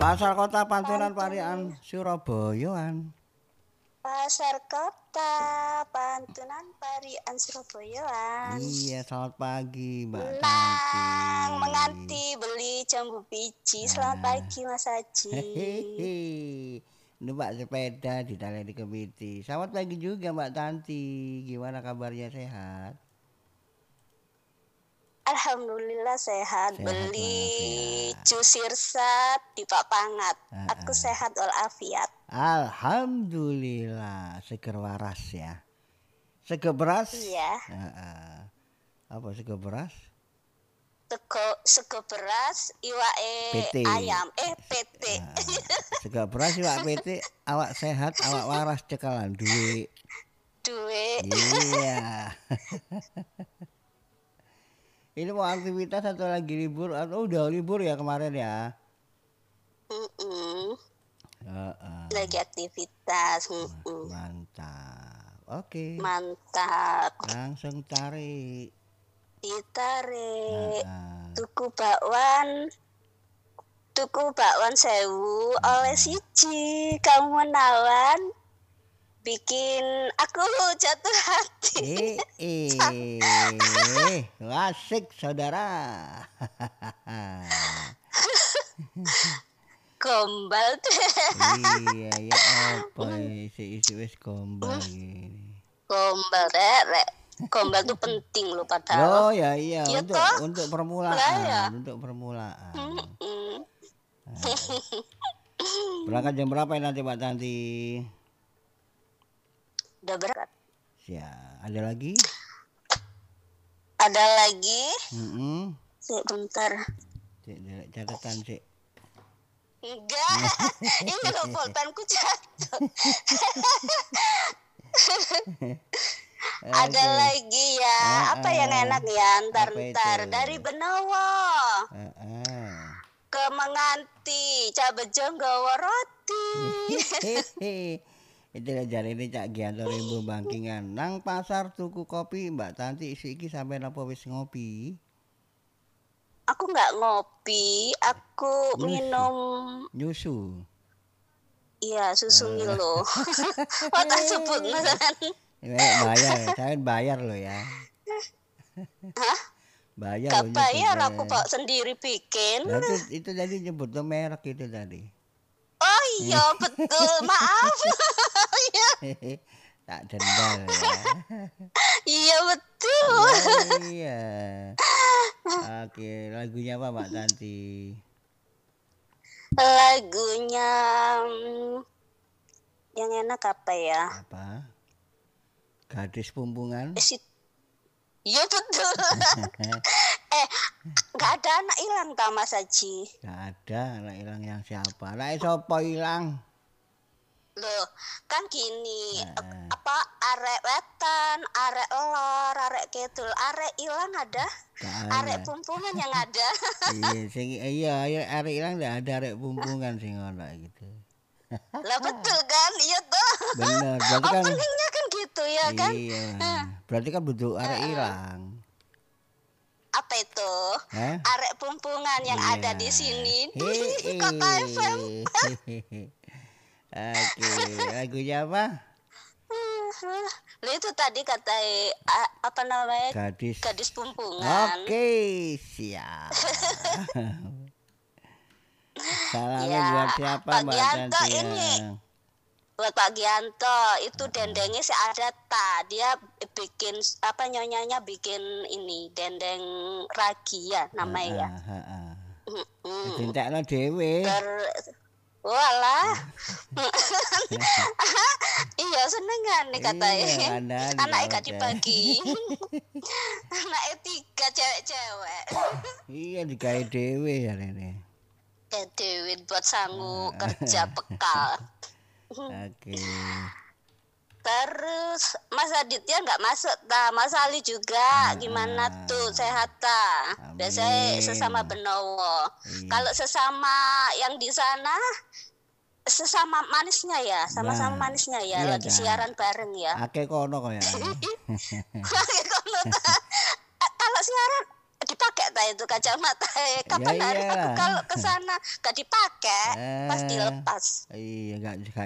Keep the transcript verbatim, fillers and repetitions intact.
Pasar Kota Pantunan Pariaman Pantunan. Surabaya. Pasar Kota Pantunan Pariaman Surabaya. Iya, selamat pagi Mbak Tanti. Nang menganti beli jambu biji. Selamat pagi Mas Haji. Hehehe. Numpak sepeda di tali di Kemiti. Selamat pagi juga Mbak Tanti. Gimana kabarnya, sehat? Alhamdulillah sehat. Sehat Beli walafiat. jus sirsat di Pak Pangat. Ah, Aku ah. sehat walafiat. Alhamdulillah, seger waras ya. Seger beras? Iya. Ah, ah. Apa seger beras? Sego sego beras, iwake P T. ayam, eh P T. Ah, seger beras iwak P T, awak sehat, awak waras cekalan duit. Duit. Iya. Ini mau aktivitas atau lagi libur atau udah libur ya kemarin ya? Mm-mm. Heeh. Lagi aktivitas. Mm-mm. Mantap. Oke. Mantap. Langsung cari. Ditarik. Heeh. Tuku bakwan. Tuku bakwan sewu oleh siji. Kamu menawan. Bikin aku jatuh hati. Eh, eh, asik saudara. Gombal deh. Iya, ya apa isi-isi wis gombal gini. Gombal rek, rek. Gombal tuh penting loh Oh padahal. ya iya, Iya untuk toh? untuk permulaan, Lah ya. untuk permulaan. Mm-mm. Berangkat jam berapa nanti Mbak Tanti? Udah berat. Ya, ada lagi? Ada lagi? Mm-mm. Sebentar. Cek, cek, catatan sih. Enggak. Ini loh pulpenku jatuh. Ada Oke. lagi ya. Ah, Apa yang ah. apa ya? Ntar-ntar. itu? Dari Benowo Heeh. ke Menganti. Cabejo nggawa roti. Itu lah jare ini Cak Gianto Rembo Bangkingan. Nang pasar tuku kopi Mbak Tanti isi iki sampai napa wis ngopi? Aku nggak ngopi. Aku Nyusu. minum. Nyusu. Iya, susu Milo. Oh, tak sebut kan? Eh, bayar, saya bayar loh ya. Hah? Bayar Gak loh bayar, nyebutnya. aku kok sendiri bikin. Nah, itu, itu tadi nyebut tuh merek itu tadi. Oh iya, betul. Maaf. Iya, Tak dendal ya. iya betul. Iya. Oke, lagunya apa Mbak Tanti? Lagunya hmm, yang enak apa ya? Apa? Gadis Pumpungan. Eh, si- Iya betul. eh, nggak ada anak hilang tak Mas Haji? Gak ada anak hilang yang siapa? Anak siapa hilang? Loh, kan gini, Heeh. apa arek wetan, arek lor, arek kidul, arek hilang ada? Gak Arek ada. pumpungan yang ada. Iya, sing iya, iya, arek hilang gak ada arek pumpungan sing ono gitu. Lah betul kan? Iya tuh. Bener, berarti kan Openingnya kan gitu ya kan? iya. Berarti kan butuh arek hilang. Apa itu? Hah? Arek pumpungan yang Iya. ada di sini. Heeh. Kota F M. Oke, lagunya apa? Lah itu tadi kata a- apa namanya? Gadis. Gadis pumpungan. Oke, siap. Salamnya Ya, buat siapa Pak Mbak Gianto Tanti? ini. Ya? Buat Pak Gianto itu dendengnya sih ada tak dia bikin apa nyonyanya bikin ini dendeng ragi ya namanya ya. Ah, ah, ah. Mm-mm. Cintakno dhewe. Ter walah. Iya senengan nih katanya. Iya, kandhani Anaknya gak kawat, ya. dibagi. Anaknya tiga cewek-cewek. Iya digawe dhewe ya rene. Kayak duit buat sanggup kerja bekal. Oke. Terus Mas Aditya nggak masuk ta, Mas Ali juga gimana tuh sehat ta? Biasanya Amin. sesama Benowo. Iya. Kalau sesama yang di sana sesama manisnya ya, sama-sama Nah, manisnya ya, iya lagi dah. siaran bareng ya. Akeh kono kok ya. Kalau siaran dipakai ta itu kacamata. Ya Kapan hari aku iyalah. kalau ke sana gak dipakai, pas Eh, dilepas. iya nggak